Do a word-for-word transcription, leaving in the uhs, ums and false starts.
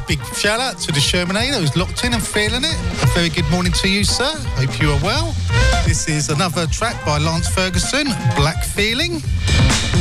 big shout out to the Shermanator who's locked in and feeling it. A very good morning to you, sir. Hope you are well. This is another track by Lance Ferguson, Black Feeling.